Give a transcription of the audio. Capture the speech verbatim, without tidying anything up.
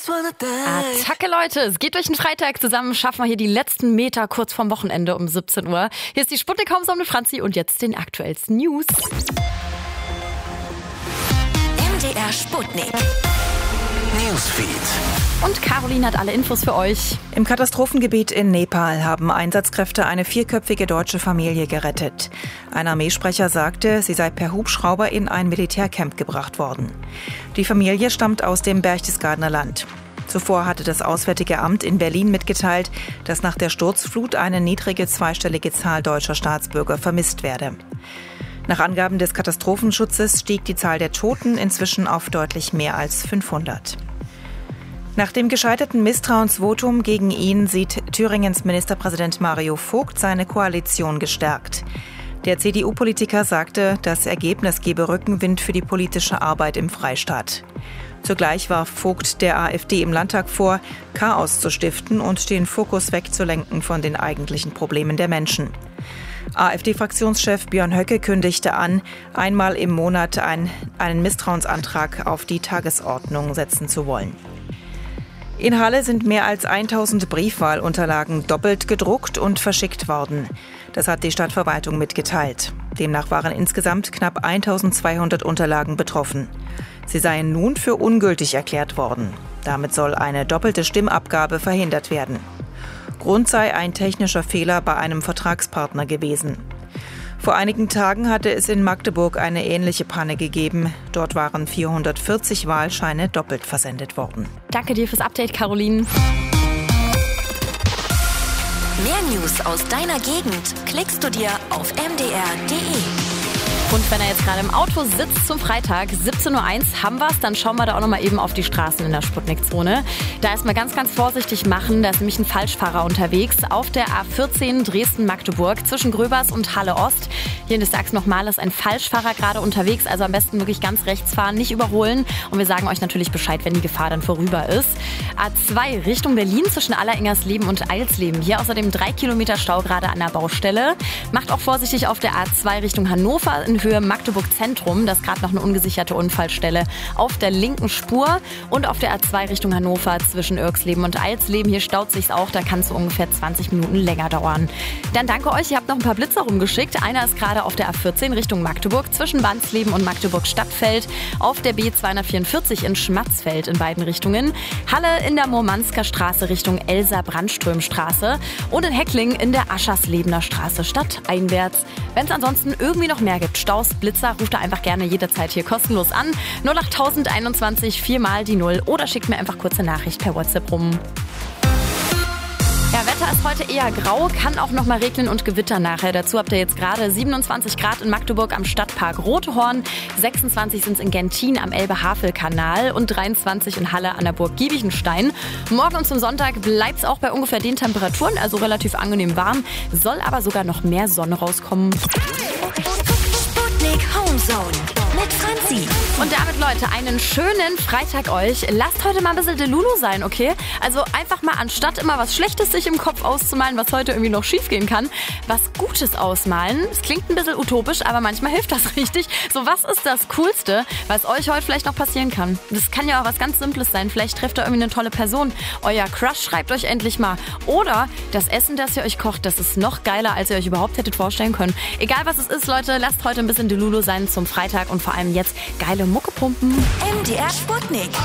Attacke, Leute, es geht durch den Freitag. Zusammen schaffen wir hier die letzten Meter kurz vorm Wochenende um siebzehn Uhr. Hier ist die Sputnik Homezone mit Franzi und jetzt den aktuellsten News. M D R Sputnik Newsfeed. Und Caroline hat alle Infos für euch. Im Katastrophengebiet in Nepal haben Einsatzkräfte eine vierköpfige deutsche Familie gerettet. Ein Armeesprecher sagte, sie sei per Hubschrauber in ein Militärcamp gebracht worden. Die Familie stammt aus dem Berchtesgadener Land. Zuvor hatte das Auswärtige Amt in Berlin mitgeteilt, dass nach der Sturzflut eine niedrige zweistellige Zahl deutscher Staatsbürger vermisst werde. Nach Angaben des Katastrophenschutzes stieg die Zahl der Toten inzwischen auf deutlich mehr als fünfhundert. Nach dem gescheiterten Misstrauensvotum gegen ihn sieht Thüringens Ministerpräsident Mario Vogt seine Koalition gestärkt. Der C D U-Politiker sagte, das Ergebnis gebe Rückenwind für die politische Arbeit im Freistaat. Zugleich warf Vogt der AfD im Landtag vor, Chaos zu stiften und den Fokus wegzulenken von den eigentlichen Problemen der Menschen. AfD-Fraktionschef Björn Höcke kündigte an, einmal im Monat ein, einen Misstrauensantrag auf die Tagesordnung setzen zu wollen. In Halle sind mehr als tausend Briefwahlunterlagen doppelt gedruckt und verschickt worden. Das hat die Stadtverwaltung mitgeteilt. Demnach waren insgesamt knapp eintausendzweihundert Unterlagen betroffen. Sie seien nun für ungültig erklärt worden. Damit soll eine doppelte Stimmabgabe verhindert werden. Grund sei ein technischer Fehler bei einem Vertragspartner gewesen. Vor einigen Tagen hatte es in Magdeburg eine ähnliche Panne gegeben. Dort waren vierhundertvierzig Wahlscheine doppelt versendet worden. Danke dir fürs Update, Caroline. Mehr News aus deiner Gegend klickst du dir auf m d r punkt d e. Und wenn er jetzt gerade im Auto sitzt zum Freitag, siebzehn Uhr eins haben wir es, dann schauen wir da auch nochmal eben auf die Straßen in der Sputnik-Zone. Da erstmal ganz, ganz vorsichtig machen, da ist nämlich ein Falschfahrer unterwegs auf der A vierzehn Dresden-Magdeburg zwischen Gröbers und Halle Ost. Hier in der Sachs nochmal ist ein Falschfahrer gerade unterwegs, also am besten wirklich ganz rechts fahren, nicht überholen. Und wir sagen euch natürlich Bescheid, wenn die Gefahr dann vorüber ist. A zwei Richtung Berlin zwischen Allerengersleben und Eilsleben. Hier außerdem drei Kilometer Stau gerade an der Baustelle. Macht auch vorsichtig auf der A zwei Richtung Hannover in Höhe Magdeburg Zentrum. Das ist gerade noch eine ungesicherte Unfallstelle auf der linken Spur. Und auf der A zwei Richtung Hannover zwischen Irksleben und Eilsleben. Hier staut sich's auch, da kann es so ungefähr zwanzig Minuten länger dauern. Dann danke euch, ihr habt noch ein paar Blitzer rumgeschickt. Einer ist gerade auf der A vierzehn Richtung Magdeburg zwischen Wansleben und Magdeburg Stadtfeld. Auf der B zweihundertvierundvierzig in Schmatzfeld in beiden Richtungen. Halle in der Murmansker Straße Richtung Elsa-Brandström-Straße. Und in Heckling in der Ascherslebener Straße stadteinwärts. Wenn es ansonsten irgendwie noch mehr gibt, Staus, Blitzer, ruft da einfach gerne jederzeit hier kostenlos an. null acht einundzwanzig vier mal die null oder schickt mir einfach kurze Nachricht per WhatsApp rum. Ja, Wetter ist heute eher grau, kann auch noch mal regnen und gewittern nachher. Dazu habt ihr jetzt gerade siebenundzwanzig Grad in Magdeburg am Stadtpark Rothorn, sechsundzwanzig sind es in Gentin am Elbe-Havel-Kanal und dreiundzwanzig in Halle an der Burg Giebichenstein. Morgen und zum Sonntag bleibt es auch bei ungefähr den Temperaturen, also relativ angenehm warm, soll aber sogar noch mehr Sonne rauskommen. Sputnik Homezone mit Franzi. Und damit, Leute, einen schönen Freitag euch. Lasst heute mal ein bisschen Delulu sein, okay? Also einfach mal, anstatt immer was Schlechtes sich im Kopf auszumalen, was heute irgendwie noch schief gehen kann, was Gutes ausmalen. Es klingt ein bisschen utopisch, aber manchmal hilft das richtig. So, was ist das Coolste, was euch heute vielleicht noch passieren kann? Das kann ja auch was ganz Simples sein. Vielleicht trefft ihr irgendwie eine tolle Person. Euer Crush schreibt euch endlich mal. Oder das Essen, das ihr euch kocht, das ist noch geiler, als ihr euch überhaupt hättet vorstellen können. Egal was es ist, Leute, lasst heute ein bisschen Delulu sein zum Freitag und vor allem jetzt geile Mucke pumpen. M D R Sputnik.